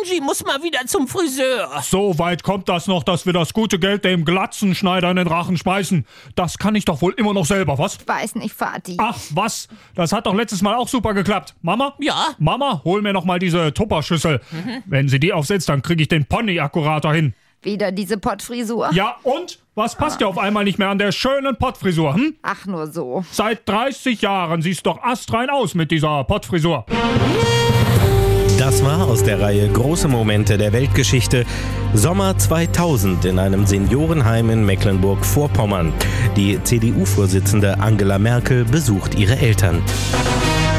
Angie muss mal wieder zum Friseur. So weit kommt das noch, dass wir das gute Geld dem Glatzenschneider in den Rachen schmeißen. Das kann ich doch wohl immer noch selber, was? Weiß nicht, Vati. Ach, was? Das hat doch letztes Mal auch super geklappt. Mama? Ja? Mama, hol mir noch mal diese Tupperschüssel. Wenn sie die aufsetzt, dann kriege ich den Pony akkurater hin. Wieder diese Pottfrisur? Ja, und? Was passt dir auf einmal nicht mehr an der schönen Pottfrisur, hm? Ach, nur so. Seit 30 Jahren siehst doch astrein aus mit dieser Pottfrisur. Das war aus der Reihe Große Momente der Weltgeschichte. Sommer 2000 in einem Seniorenheim in Mecklenburg-Vorpommern. Die CDU-Vorsitzende Angela Merkel besucht ihre Eltern.